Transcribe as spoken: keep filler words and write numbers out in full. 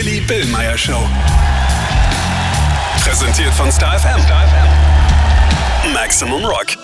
Billy Billmeyer Show. Präsentiert von Star F M. Maximum Rock.